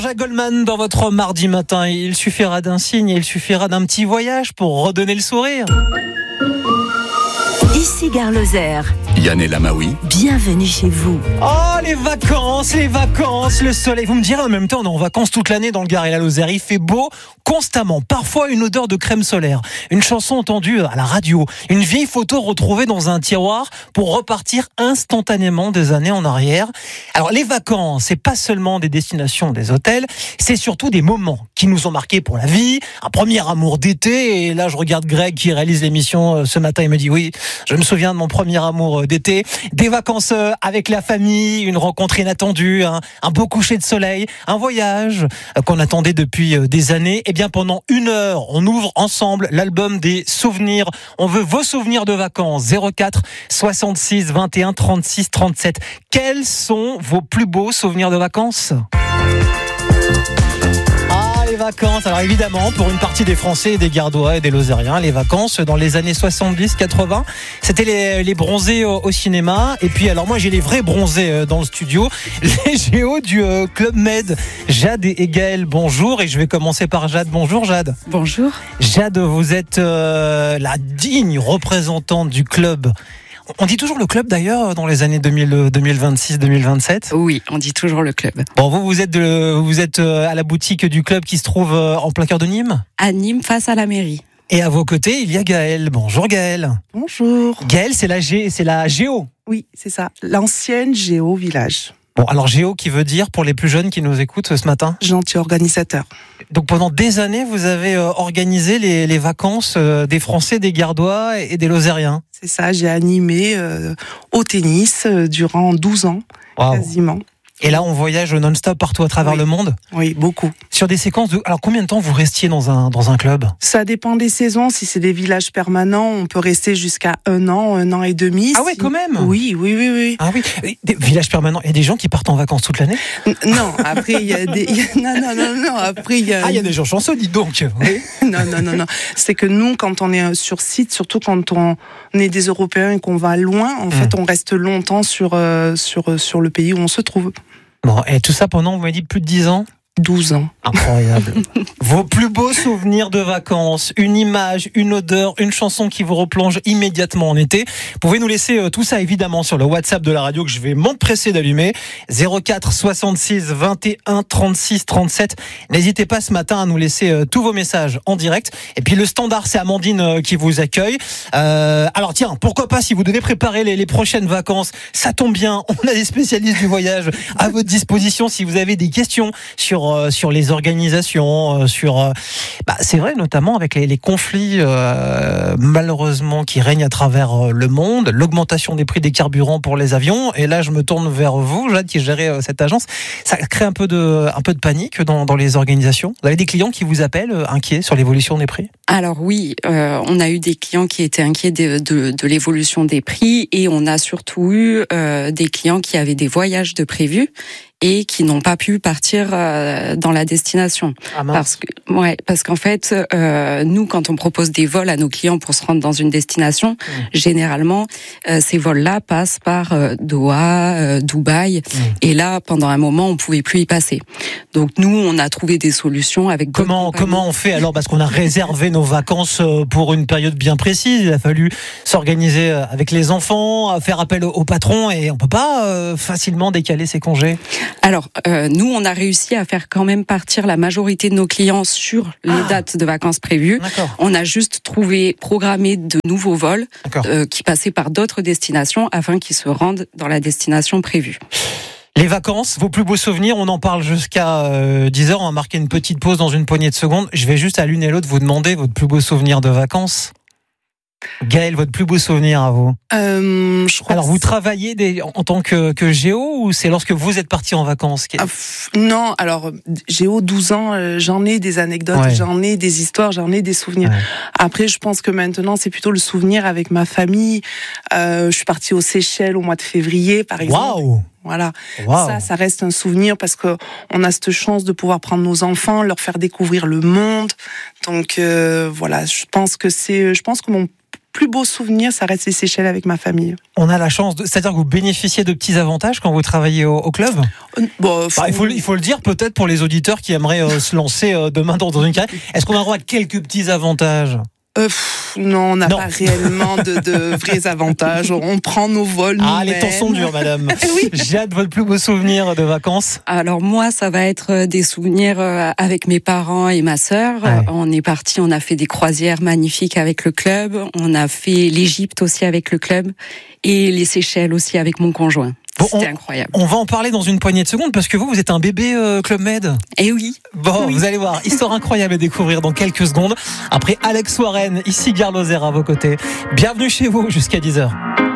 Jacques Goldman dans votre mardi matin, il suffira d'un signe, il suffira d'un petit voyage pour redonner le sourire. Ici Gare Lozère. Yann El Amaoui. Bienvenue chez vous. Oh, les vacances, le soleil. Vous me direz en même temps, on est en vacances toute l'année dans le Gard et la Lozère. Il fait beau constamment, parfois une odeur de crème solaire, une chanson entendue à la radio, une vieille photo retrouvée dans un tiroir pour repartir instantanément des années en arrière. Alors les vacances, c'est pas seulement des destinations, des hôtels, c'est surtout des moments qui nous ont marqués pour la vie, un premier amour d'été. Et là je regarde Greg qui réalise l'émission ce matin, il me dit oui, je me souviens de mon premier amour d'été, des vacances avec la famille, une rencontre inattendue, un beau coucher de soleil, un voyage qu'on attendait depuis des années. Et bien pendant 1 heure, on ouvre ensemble l'album des souvenirs. On veut vos souvenirs de vacances. 04 66 21 36 37. Quels sont vos plus beaux souvenirs de vacances ? Les vacances, alors évidemment pour une partie des Français et des Gardois et des Lozériens, les vacances dans les années 70-80, c'était les bronzés au cinéma. Et puis alors moi j'ai les vrais bronzés dans le studio, les géos du Club Med, Jade et Gaël, bonjour. Et je vais commencer par Jade. Bonjour Jade. Bonjour. Jade, vous êtes la digne représentante du club. On dit toujours le club d'ailleurs dans les années 2026-2027. Oui, on dit toujours le club. Bon, vous êtes à la boutique du club qui se trouve en plein cœur de Nîmes. À Nîmes, face à la mairie. Et à vos côtés, il y a Gaël. Bonjour Gaël. Bonjour. Gaël, c'est la Géo. Oui, c'est ça. L'ancienne Géo Village. Bon, alors Géo qui veut dire, pour les plus jeunes qui nous écoutent ce matin, gentil organisateur. Donc pendant des années, vous avez organisé les vacances des Français, des Gardois et des Lozériens. C'est ça, j'ai animé au tennis durant 12 ans, quasiment. Et là, on voyage non-stop partout à travers le monde. Oui, beaucoup. Sur des séquences de... Alors, combien de temps vous restiez dans un club ? Ça dépend des saisons. Si c'est des villages permanents, on peut rester jusqu'à 1 an et demi. Ah ouais, quand même. Oui. Ah oui, des villages permanents. Il y a des gens qui partent en vacances toute l'année ? Non, après, il y a des... Non. Après, il y a... Ah, il y a des gens chanceux, dites donc. Oui. Non. C'est que nous, quand on est sur site, surtout quand on est des Européens et qu'on va loin, en fait, on reste longtemps sur le pays où on se trouve. Bon, et tout ça pendant, vous m'avez dit, plus de 10 ans ? 12 ans. Incroyable. Vos plus beaux souvenirs de vacances, une image, une odeur, une chanson qui vous replonge immédiatement en été. Vous pouvez nous laisser tout ça évidemment sur le WhatsApp de la radio que je vais m'empresser d'allumer. 04 66 21 36 37. N'hésitez pas ce matin à nous laisser tous vos messages en direct. Et puis le standard, c'est Amandine qui vous accueille. Alors tiens, pourquoi pas, si vous devez préparer les prochaines vacances, ça tombe bien, on a des spécialistes du voyage à votre disposition si vous avez des questions sur les organisations, c'est vrai, notamment avec les conflits malheureusement qui règnent à travers le monde, l'augmentation des prix des carburants pour les avions. Et là je me tourne vers vous, Jade, qui gérez cette agence. Ça crée un peu de panique dans les organisations. Vous avez des clients qui vous appellent inquiets sur l'évolution des prix ? Alors oui, on a eu des clients qui étaient inquiets de l'évolution des prix, et on a surtout eu des clients qui avaient des voyages de prévus et qui n'ont pas pu partir dans la destination. Ah mince. Parce qu'en fait, nous, quand on propose des vols à nos clients pour se rendre dans une destination, généralement, ces vols-là passent par Doha, Dubaï, et là, pendant un moment, on pouvait plus y passer. Donc nous, on a trouvé des solutions avec comment on fait alors, parce qu'on a réservé nos vacances pour une période bien précise. Il a fallu s'organiser avec les enfants, faire appel au patron, et on peut pas facilement décaler ses congés. Alors, nous, on a réussi à faire quand même partir la majorité de nos clients sur les dates de vacances prévues. D'accord. On a juste programmé de nouveaux vols qui passaient par d'autres destinations afin qu'ils se rendent dans la destination prévue. Les vacances, vos plus beaux souvenirs, on en parle jusqu'à 10h. On va marquer une petite pause dans une poignée de secondes. Je vais juste à l'une et l'autre vous demander votre plus beau souvenir de vacances. Gaël, votre plus beau souvenir à vous ? Alors, vous travaillez en tant que géo, ou c'est lorsque vous êtes parti en vacances ? Non, alors, géo, 12 ans, j'en ai des anecdotes, j'en ai des histoires, j'en ai des souvenirs. Ouais. Après, je pense que maintenant, c'est plutôt le souvenir avec ma famille. Je suis partie aux Seychelles au mois de février, par exemple. Waouh ! Voilà. Ça reste un souvenir parce que on a cette chance de pouvoir prendre nos enfants, leur faire découvrir le monde. Donc, voilà, je pense que mon plus beau souvenir, ça reste les Seychelles avec ma famille. On a la chance, c'est-à-dire que vous bénéficiez de petits avantages quand vous travaillez au club. Bon, il faut le dire peut-être pour les auditeurs qui aimeraient se lancer demain dans une carrière. Est-ce qu'on a le droit à quelques petits avantages? Non, on n'a pas réellement de vrais avantages. On prend nos vols nous-mêmes. Les temps sont durs, madame. Oui. J'ai hâte de votre plus beau souvenir de vacances. Alors moi, ça va être des souvenirs avec mes parents et ma sœur. Ouais. On est parti, on a fait des croisières magnifiques avec le club. On a fait l'Égypte aussi avec le club et les Seychelles aussi avec mon conjoint. Bon, c'était incroyable. On va en parler dans une poignée de secondes parce que vous êtes un bébé Club Med. Eh oui. Bon, Oui. Vous allez voir, histoire incroyable à découvrir dans quelques secondes. Après Alex Warren, ici Gare Lozère à vos côtés. Bienvenue chez vous jusqu'à 10h.